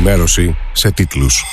ενημέρωση σε τίτλους.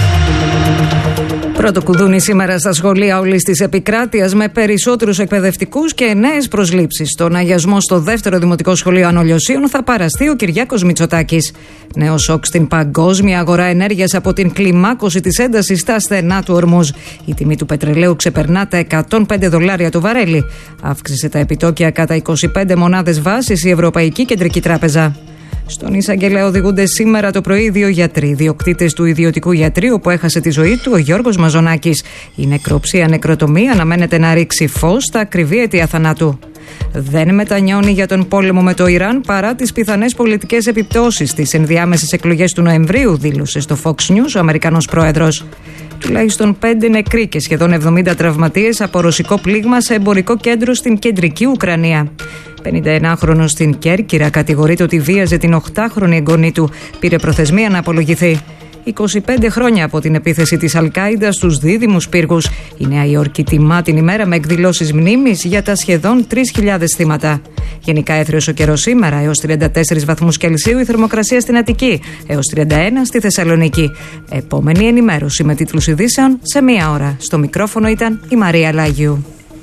Πρώτο κουδούνι σήμερα στα σχολεία όλης της επικράτειας, με περισσότερους εκπαιδευτικούς και νέες προσλήψεις. Στον αγιασμό στο δεύτερο δημοτικό σχολείο Ανολιοσίων θα παραστεί ο Κυριάκος Μητσοτάκης. Νέο σοκ στην παγκόσμια αγορά ενέργειας από την κλιμάκωση της έντασης στα στενά του Ορμούζ. Η τιμή του πετρελαίου ξεπερνά τα $105 το βαρέλι. Αύξησε τα επιτόκια κατά 25 μονάδες βάσης η Ευρωπαϊκή Κεντρική Τράπεζα. Στον εισαγγελέα οδηγούνται σήμερα το πρωί 2 γιατροί, διοκτήτες του ιδιωτικού ιατρείου που έχασε τη ζωή του, ο Γιώργος Μαζονάκης. Η νεκροψία-νεκροτομία αναμένεται να ρίξει φως στα ακριβή αιτία θανάτου. Δεν μετανιώνει για τον πόλεμο με το Ιράν παρά τις πιθανές πολιτικές επιπτώσεις στις ενδιάμεσες εκλογές του Νοεμβρίου, δήλωσε στο Fox News ο Αμερικανός πρόεδρος. Τουλάχιστον 5 νεκροί και σχεδόν 70 τραυματίες από ρωσικό πλήγμα σε εμπορικό κέντρο στην κεντρική Ουκρανία. 51χρονος στην Κέρκυρα κατηγορείται ότι βίαζε την 8χρονη εγγονή του. Πήρε προθεσμία να απολογηθεί. 25 χρόνια από την επίθεση της Αλ-Κάιντα στους δίδυμους πύργους. Η Νέα Υόρκη τιμά την ημέρα με εκδηλώσεις μνήμης για τα σχεδόν 3.000 θύματα. Γενικά έθριος ο καιρός σήμερα, έως 34 βαθμούς Κελσίου η θερμοκρασία στην Αττική, έως 31 στη Θεσσαλονίκη. Επόμενη ενημέρωση με τίτλους ειδήσεων σε 1 ώρα. Στο μικρόφωνο ήταν η Μαρία Λάγιου.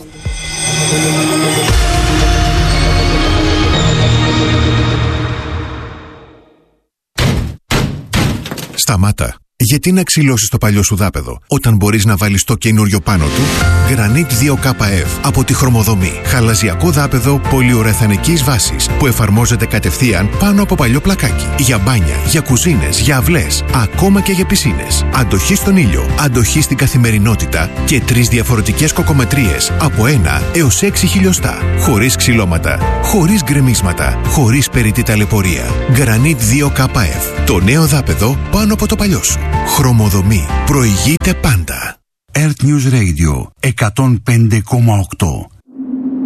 Σταμάτα. Γιατί να ξυλώσεις το παλιό σου δάπεδο όταν μπορείς να βάλεις το καινούριο πάνω του? Granit 2KF από τη Χρωμοδομή. Χαλαζιακό δάπεδο πολυουρεθανικής βάσης που εφαρμόζεται κατευθείαν πάνω από παλιό πλακάκι. Για μπάνια, για κουζίνες, για αυλές, ακόμα και για πισίνες. Αντοχή στον ήλιο, αντοχή στην καθημερινότητα και 3 διαφορετικές κοκομετρίες από 1 έως 6 χιλιοστά. Χωρίς ξυλώματα, χωρίς γκρεμίσματα, χωρίς περιττή ταλαιπωρία. Granit 2KF. Το νέο δάπεδο πάνω από το παλιό σου. Χρωμοδομή. Προηγείται πάντα. Earth News Radio 105,8.